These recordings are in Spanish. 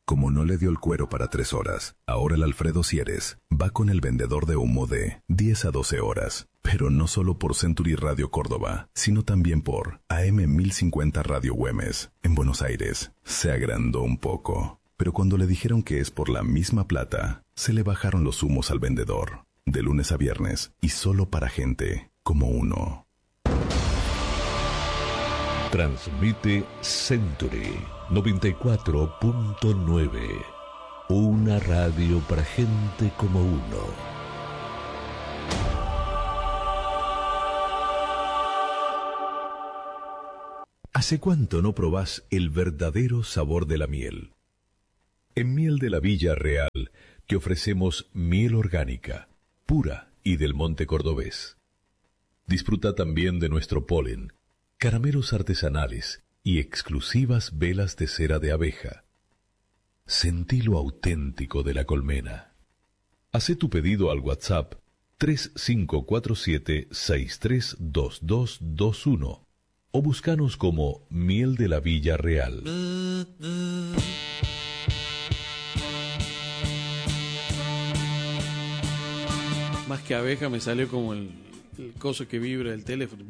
Como no le dio el cuero para 3 horas, ahora el Alfredo Sieres va con el vendedor de humo de 10 a 12 horas. Pero no solo por Century Radio Córdoba, sino también por AM 1050 Radio Güemes, en Buenos Aires. Se agrandó un poco, pero cuando le dijeron que es por la misma plata, se le bajaron los humos al vendedor. De lunes a viernes, y solo para gente como uno. Transmite Century 94.9. Una radio para gente como uno. ¿Hace cuánto no probás el verdadero sabor de la miel? En Miel de la Villa Real te ofrecemos miel orgánica, pura y del monte cordobés. Disfruta también de nuestro polen, caramelos artesanales y exclusivas velas de cera de abeja. Sentí lo auténtico de la colmena. Hacé tu pedido al WhatsApp 3547-632221 o búscanos como Miel de la Villa Real. Más que abeja me salió como el coso que vibra el teléfono.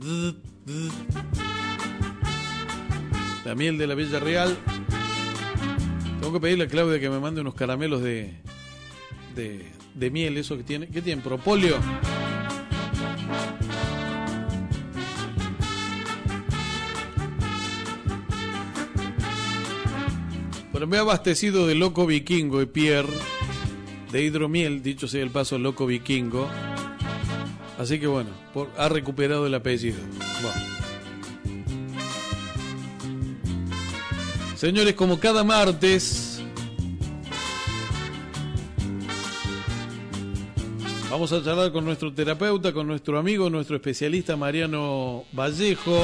La Miel de la Villa Real. Tengo que pedirle a Claudia que me mande unos caramelos de miel, eso que tiene. ¿Qué tiene? ¿Propóleo? Pero me he abastecido de Loco Vikingo y Pierre, de hidromiel, dicho sea el paso, Loco Vikingo. Así que bueno, ha recuperado el apellido. Bueno. Señores, como cada martes, vamos a charlar con nuestro terapeuta, con nuestro amigo, nuestro especialista Mariano Vallejo.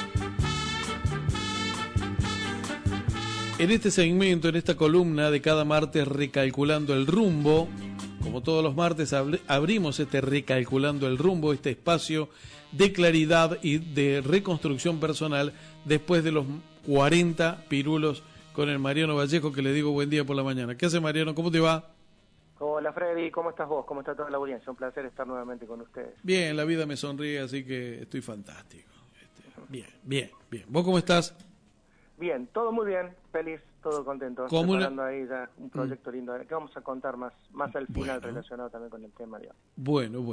En este segmento, en esta columna de cada martes, Recalculando el Rumbo, como todos los martes abrimos este Recalculando el Rumbo, este espacio de claridad y de reconstrucción personal después de los 40 pirulos con el Mariano Vallejo, que le digo buen día por la mañana. ¿Qué hace, Mariano? ¿Cómo te va? Hola, Freddy, ¿cómo estás vos? ¿Cómo está toda la audiencia? Un placer estar nuevamente con ustedes. Bien, la vida me sonríe, así que estoy fantástico. Bien. ¿Vos cómo estás? Bien, todo muy bien, feliz, todo contento. Preparando ahí ya un proyecto lindo que vamos a contar más al final, relacionado también con el tema, digamos. Bueno.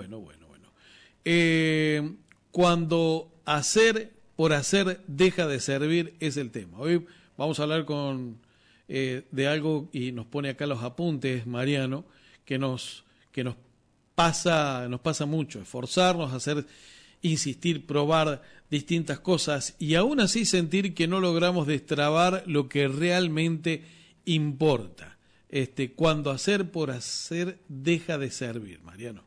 Cuando hacer por hacer deja de servir es el tema. Hoy vamos a hablar de algo, y nos pone acá los apuntes Mariano, que nos pasa mucho, esforzarnos, insistir, probar distintas cosas y aún así sentir que no logramos destrabar lo que realmente importa. Cuando hacer por hacer deja de servir, Mariano.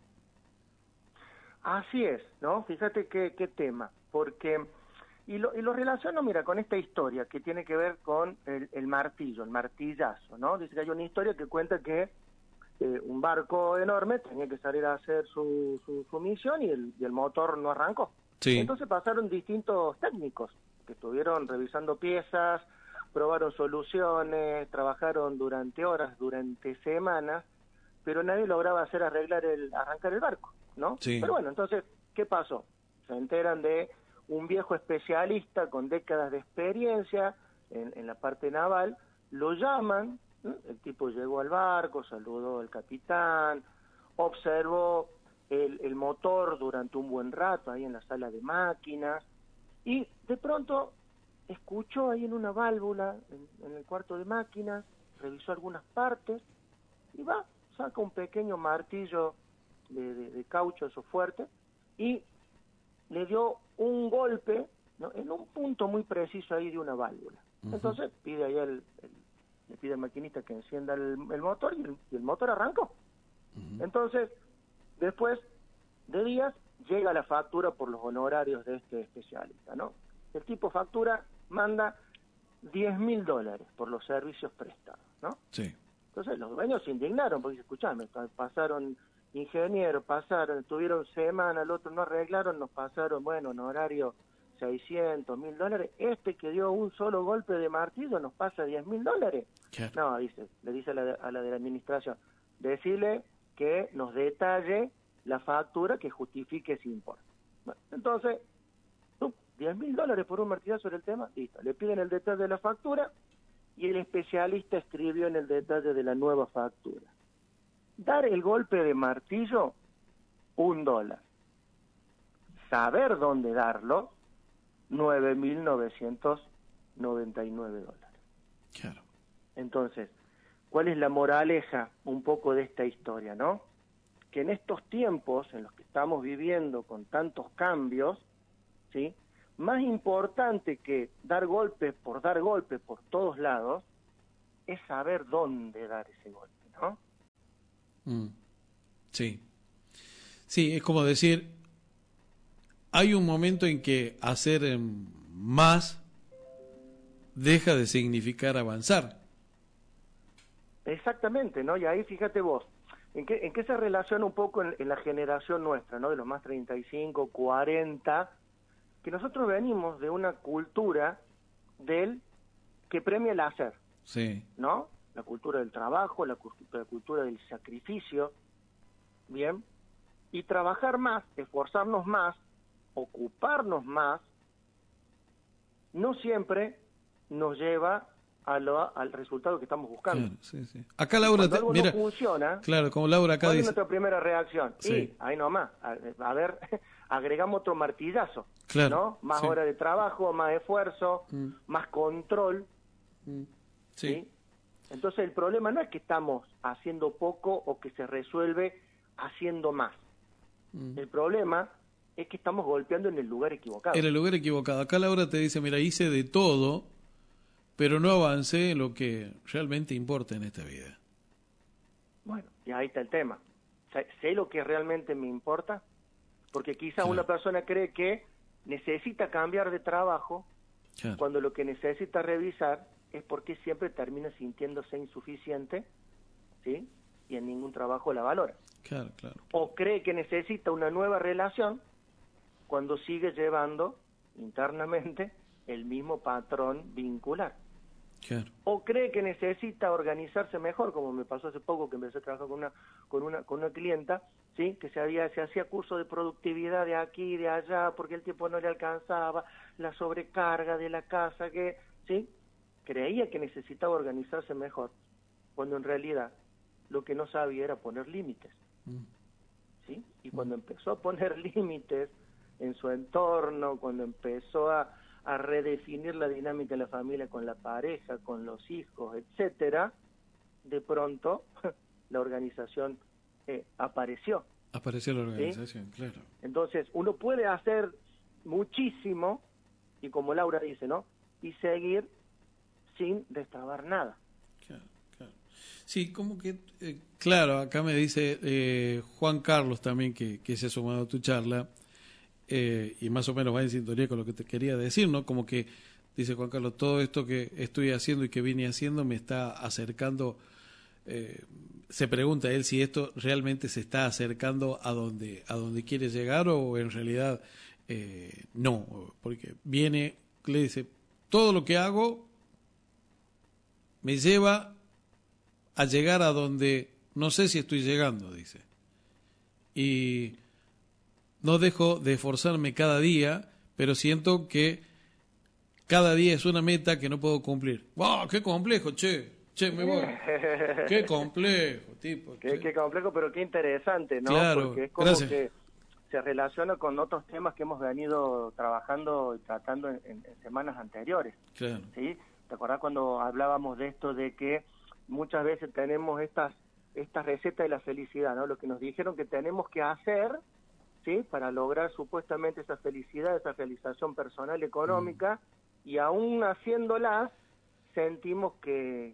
Así es, ¿no? Fíjate qué tema, porque y lo relaciono, mira, con esta historia que tiene que ver con el martillo, el martillazo, ¿no? Dice que hay una historia que cuenta que un barco enorme tenía que salir a hacer su misión y el motor no arrancó. Sí. Entonces pasaron distintos técnicos que estuvieron revisando piezas, probaron soluciones, trabajaron durante horas, durante semanas, pero nadie lograba arrancar el barco, ¿no? Sí. Pero bueno, entonces, ¿qué pasó? Se enteran de un viejo especialista con décadas de experiencia en la parte naval, lo llaman. El tipo llegó al barco, saludó al capitán, observó el motor durante un buen rato ahí en la sala de máquinas y de pronto escuchó ahí en una válvula en el cuarto de máquinas, revisó algunas partes y saca un pequeño martillo de caucho, eso fuerte, y le dio un golpe, ¿no?, en un punto muy preciso ahí de una válvula. Uh-huh. Entonces pide ahí le pide al maquinista que encienda el motor y el motor arrancó. Uh-huh. Entonces, después de días, llega la factura por los honorarios de este especialista, ¿no? El tipo manda $10.000 por los servicios prestados, ¿no? Sí. Entonces los dueños se indignaron porque escuchame, pasaron ingenieros, tuvieron semana, el otro no arreglaron, nos pasaron, honorario 600, $1.000, este que dio un solo golpe de martillo nos pasa $10.000. Claro. No, le dice a la de la administración, decirle que nos detalle la factura que justifique ese importe. Bueno, entonces, $10.000 por un martillazo sobre el tema, listo, le piden el detalle de la factura y el especialista escribió en el detalle de la nueva factura. Dar el golpe de martillo, $1. Saber dónde darlo, $9.999. Claro. Entonces, ¿cuál es la moraleja un poco de esta historia, no? Que en estos tiempos en los que estamos viviendo con tantos cambios, ¿sí? Más importante que dar golpes por todos lados, es saber dónde dar ese golpe, ¿no? Sí. Sí, es como decir, hay un momento en que hacer más deja de significar avanzar. Exactamente, ¿no? Y ahí fíjate vos, ¿en qué se relaciona un poco en la generación nuestra, ¿no? De los más 35, 40, que nosotros venimos de una cultura del que premia el hacer, Sí. ¿no? La cultura del trabajo, la cultura del sacrificio, ¿bien? Y trabajar más, esforzarnos más, ocuparnos más, no siempre nos lleva al resultado que estamos buscando. Claro, sí, sí. Acá Laura, Cuando algo mira, no funciona, claro, como Laura acá ¿cuál es dice, nuestra primera reacción? Sí. Y ahí nomás, a ver, agregamos otro martillazo, Claro, ¿no? Más sí. horas de trabajo, más esfuerzo, más control, sí. Entonces el problema no es que estamos haciendo poco o que se resuelve haciendo más. El problema es que estamos golpeando en el lugar equivocado. En el lugar equivocado. Acá Laura te dice, mira, hice de todo, pero no avancé en lo que realmente importa en esta vida. Bueno, y ahí está el tema. ¿Sé lo que realmente me importa? Porque quizás Claro. una persona cree que necesita cambiar de trabajo Claro. cuando lo que necesita revisar es porque siempre termina sintiéndose insuficiente, ¿sí? Y en ningún trabajo la valora. Claro, claro. O cree que necesita una nueva relación cuando sigue llevando internamente el mismo patrón vincular. Claro. O cree que necesita organizarse mejor, como me pasó hace poco que empecé a trabajar con una clienta, ¿sí? Que se hacía curso de productividad de aquí y de allá porque el tiempo no le alcanzaba, la sobrecarga de la casa, ¿sí? Creía que necesitaba organizarse mejor, cuando en realidad lo que no sabía era poner límites, ¿sí? Y cuando empezó a poner límites en su entorno, cuando empezó a redefinir la dinámica de la familia con la pareja, con los hijos, etcétera, de pronto la organización apareció. Apareció la organización, ¿sí? Claro. Entonces, uno puede hacer muchísimo, y como Laura dice, ¿no? Y seguir sin destrabar nada. Claro, claro. Sí, como que, claro, acá me dice Juan Carlos también que se ha sumado a tu charla, y más o menos va en sintonía con lo que te quería decir, ¿no? Como que, dice Juan Carlos, todo esto que estoy haciendo y que vine haciendo me está acercando, se pregunta él si esto realmente se está acercando a donde quiere llegar o en realidad no, porque viene, le dice, todo lo que hago me lleva a llegar a donde no sé si estoy llegando, dice. Y no dejo de esforzarme cada día, pero siento que cada día es una meta que no puedo cumplir. ¡Wow! ¡Qué complejo, che! Che, me voy. ¡Qué complejo, tipo! Qué complejo, pero qué interesante, ¿no? Claro, porque es como gracias. que se relaciona con otros temas que hemos venido trabajando y tratando en semanas anteriores. Claro. ¿Sí? ¿Te acordás cuando hablábamos de esto de que muchas veces tenemos estas recetas de la felicidad, ¿no? Lo que nos dijeron que tenemos que hacer, ¿sí? Para lograr supuestamente esa felicidad, esa realización personal económica, y aún haciéndolas sentimos que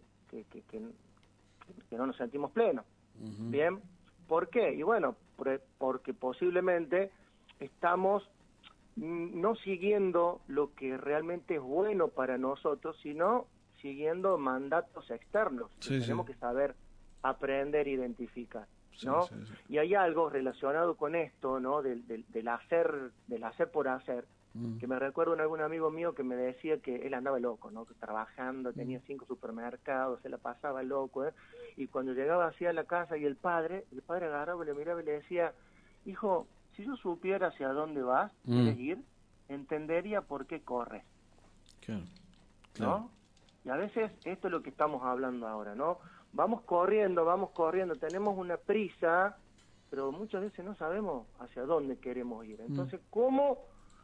no nos sentimos plenos. ¿Bien? ¿Por qué? Y bueno, porque posiblemente estamos no siguiendo lo que realmente es bueno para nosotros, sino siguiendo mandatos externos que tenemos que saber aprender e identificar, ¿no? Y hay algo relacionado con esto, ¿no? Del hacer por hacer, que me recuerdo en algún amigo mío que me decía que él andaba loco, ¿no? Que trabajando, tenía 5 supermercados, se la pasaba loco, y cuando llegaba hacia la casa y el padre agarraba, le miraba y le decía, hijo, si yo supiera hacia dónde vas, quieres ir, entendería por qué corres. Claro. ¿No? Y a veces esto es lo que estamos hablando ahora, ¿no? Vamos corriendo, tenemos una prisa, pero muchas veces no sabemos hacia dónde queremos ir. Entonces, ¿cómo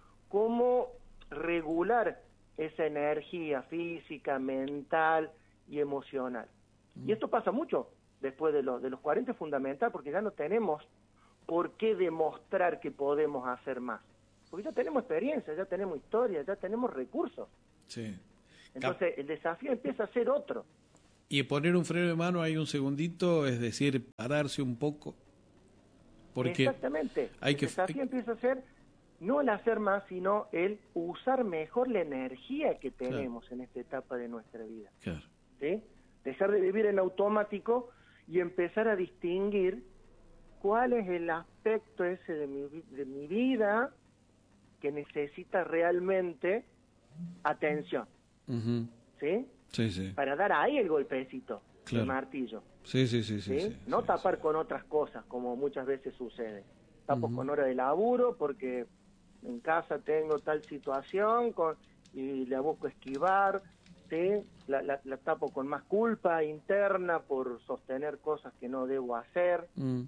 regular esa energía física, mental y emocional? Y esto pasa mucho después de los 40, es fundamental, porque ya no tenemos por qué demostrar que podemos hacer más. Porque ya tenemos experiencia, ya tenemos historia, ya tenemos recursos. Sí. Entonces, el desafío empieza a ser otro. Y poner un freno de mano ahí un segundito, es decir, pararse un poco. Porque exactamente. El desafío empieza a ser no el hacer más, sino el usar mejor la energía que tenemos en esta etapa de nuestra vida. Claro. ¿Sí? Dejar de vivir en automático y empezar a distinguir cuál es el aspecto ese de mi vida que necesita realmente atención. ¿Sí? Sí. Para dar ahí el golpecito, el martillo. Sí. No tapar con otras cosas, como muchas veces sucede. Tapo con hora de laburo porque en casa tengo tal situación y la busco esquivar, ¿sí? La tapo con más culpa interna por sostener cosas que no debo hacer.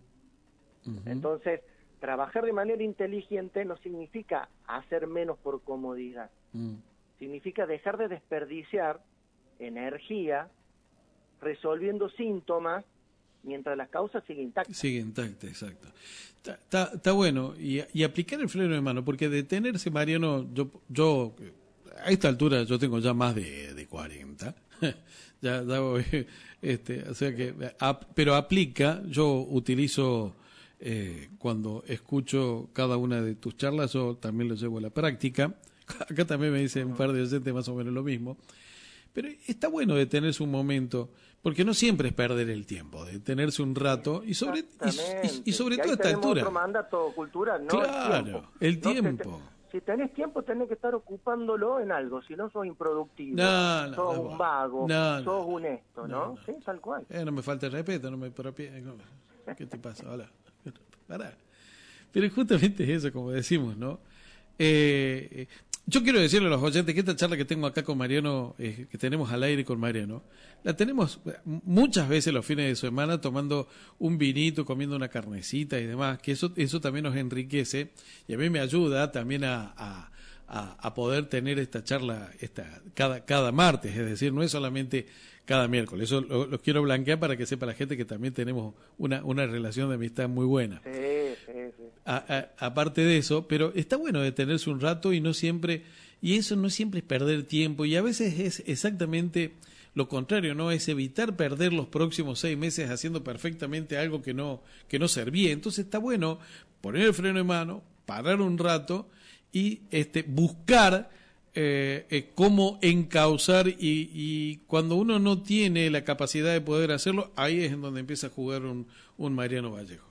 Entonces, trabajar de manera inteligente no significa hacer menos por comodidad. Significa dejar de desperdiciar energía resolviendo síntomas mientras las causas siguen intactas. Sigue intacta, exacto. Está bueno. Y aplicar el freno de mano, porque detenerse, Mariano, yo a esta altura yo tengo ya más de 40. ya voy, o sea que, pero aplica, yo utilizo, cuando escucho cada una de tus charlas, yo también lo llevo a la práctica. Acá también me dicen un par de oyentes más o menos lo mismo. Pero está bueno detenerse un momento, porque no siempre es perder el tiempo, detenerse un rato, y sobre todo a esta altura. Otro mandato cultural, ¿no? Claro, el tiempo. Si tenés tiempo, tenés que estar ocupándolo en algo, si no sos improductivo, sos un vago, sos un esto, ¿no? Sí, tal cual. No me falta el respeto, no me propie... ¿Qué te pasa? Hola. Pará. Pero justamente es eso, como decimos, ¿no? Yo quiero decirle a los oyentes que esta charla que tengo acá con Mariano, que tenemos al aire con Mariano, la tenemos muchas veces los fines de semana tomando un vinito, comiendo una carnecita y demás, que eso también nos enriquece y a mí me ayuda también a poder tener esta charla cada martes, es decir, no es solamente cada miércoles. Eso lo quiero blanquear para que sepa la gente que también tenemos una relación de amistad muy buena. Sí. Aparte de eso, pero está bueno detenerse un rato y eso no siempre es perder tiempo, y a veces es exactamente lo contrario, ¿no? Es evitar perder los próximos 6 meses haciendo perfectamente algo que no servía. Entonces está bueno poner el freno de mano, parar un rato y buscar cómo encauzar, y cuando uno no tiene la capacidad de poder hacerlo, ahí es en donde empieza a jugar un Mariano Vallejo.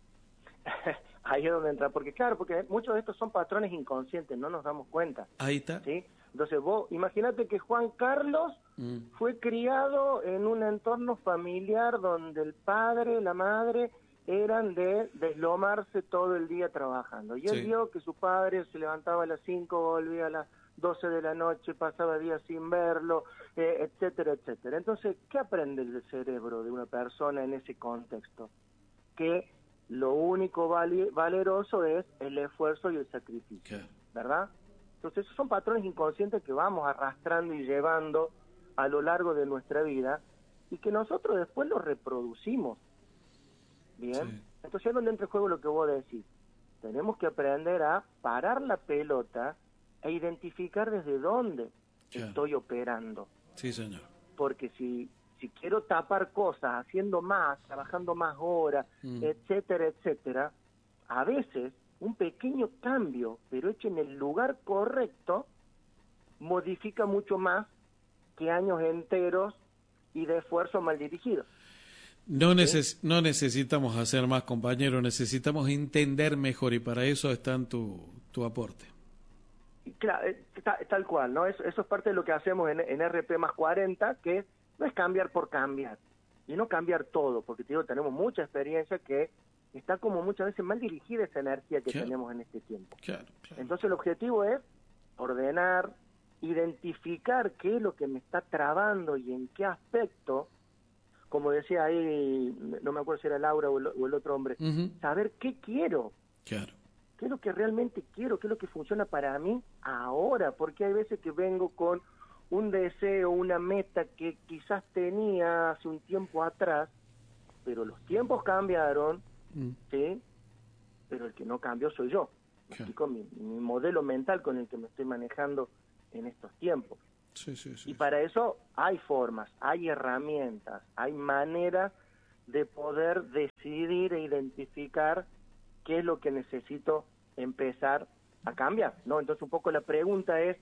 Ahí es donde entra, porque muchos de estos son patrones inconscientes, no nos damos cuenta. Ahí está. ¿Sí? Entonces vos, imagínate que Juan Carlos fue criado en un entorno familiar donde el padre, la madre eran de deslomarse todo el día trabajando. Y él vio que su padre se levantaba a las 5, volvía a las 12 de la noche, pasaba días sin verlo, etcétera, etcétera. Entonces, ¿qué aprende el cerebro de una persona en ese contexto? Que lo único valeroso es el esfuerzo y el sacrificio, ¿verdad? Entonces esos son patrones inconscientes que vamos arrastrando y llevando a lo largo de nuestra vida y que nosotros después los reproducimos. ¿Bien? Sí. Entonces es donde entra en juego lo que vos decís. Tenemos que aprender a parar la pelota e identificar desde dónde estoy operando. Sí, señor. Porque si quiero tapar cosas, haciendo más, trabajando más horas, etcétera, etcétera, a veces un pequeño cambio, pero hecho en el lugar correcto, modifica mucho más que años enteros y de esfuerzo mal dirigido. No necesitamos hacer más, compañero, necesitamos entender mejor, y para eso está tu aporte. Claro, tal cual, ¿no? Eso es parte de lo que hacemos en RP más 40, que no es cambiar por cambiar, y no cambiar todo, porque te digo, tenemos mucha experiencia que está como muchas veces mal dirigida esa energía que tenemos en este tiempo. Claro. Entonces el objetivo es ordenar, identificar qué es lo que me está trabando y en qué aspecto, como decía ahí, no me acuerdo si era Laura o el otro hombre, saber qué quiero. Claro. ¿Qué es lo que realmente quiero? ¿Qué es lo que funciona para mí ahora? Porque hay veces que vengo con un deseo, una meta que quizás tenía hace un tiempo atrás, pero los tiempos cambiaron, ¿sí? Pero el que no cambió soy yo. Claro. Mi modelo mental con el que me estoy manejando en estos tiempos. Sí. Y para eso hay formas, hay herramientas, hay maneras de poder decidir e identificar qué es lo que necesito empezar a cambiar, ¿no? Entonces un poco la pregunta es,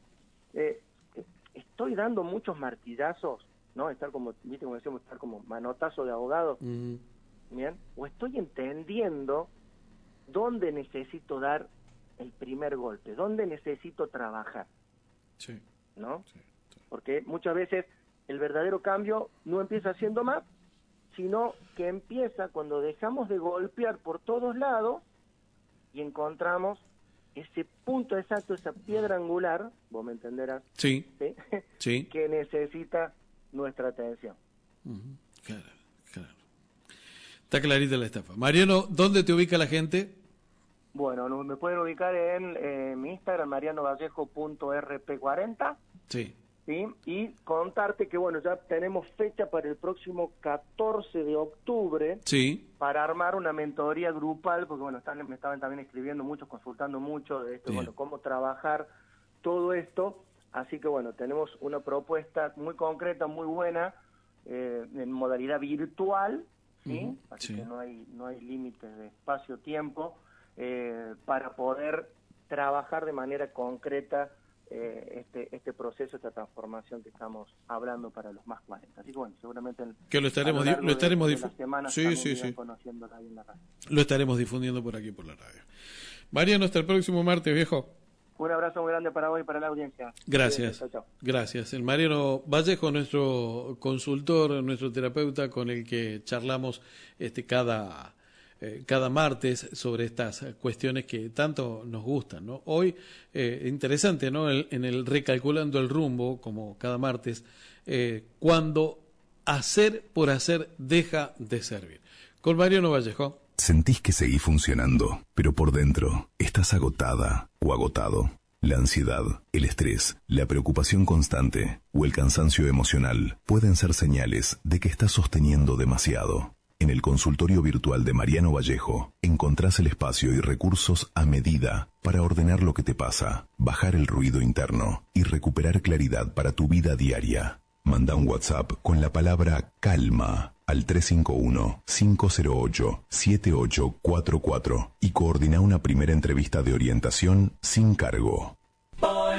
¿estoy dando muchos martillazos, ¿no? Estar como, ¿viste? Como decimos, estar como manotazo de abogado, ¿bien? ¿O estoy entendiendo dónde necesito dar el primer golpe, dónde necesito trabajar? Sí. ¿No? Sí. Porque muchas veces el verdadero cambio no empieza haciendo más, sino que empieza cuando dejamos de golpear por todos lados y encontramos ese punto exacto, esa piedra angular, vos me entenderás, sí. que necesita nuestra atención. Claro. Está clarita la estafa. Mariano, ¿dónde te ubica la gente? Bueno, me pueden ubicar en mi Instagram, marianovallejo.rp40. Sí. ¿Sí? Y contarte que, bueno, ya tenemos fecha para el próximo 14 de octubre para armar una mentoría grupal, porque, bueno, me estaban también escribiendo muchos, consultando mucho de esto, bueno, cómo trabajar todo esto. Así que, bueno, tenemos una propuesta muy concreta, muy buena, en modalidad virtual, ¿sí? Así que no hay límites de espacio-tiempo, para poder trabajar de manera concreta este proceso, esta transformación que estamos hablando para los más 40. Así que bueno, seguramente que lo estaremos difundiendo. Sí. Lo estaremos difundiendo por aquí por la radio. Mariano, hasta el próximo martes, viejo. Un abrazo muy grande para vos y para la audiencia. Gracias. Chao. Gracias. El Mariano Vallejo, nuestro consultor, nuestro terapeuta con el que charlamos cada martes sobre estas cuestiones que tanto nos gustan, ¿no? Hoy, interesante, ¿no? En el Recalculando el Rumbo, como cada martes, cuando hacer por hacer deja de servir. Con Mariano Vallejo. Sentís que seguís funcionando, pero por dentro estás agotada o agotado. La ansiedad, el estrés, la preocupación constante o el cansancio emocional pueden ser señales de que estás sosteniendo demasiado. En el consultorio virtual de Mariano Vallejo encontrás el espacio y recursos a medida para ordenar lo que te pasa, bajar el ruido interno y recuperar claridad para tu vida diaria. Manda un WhatsApp con la palabra calma al 351-508-7844 y coordina una primera entrevista de orientación sin cargo.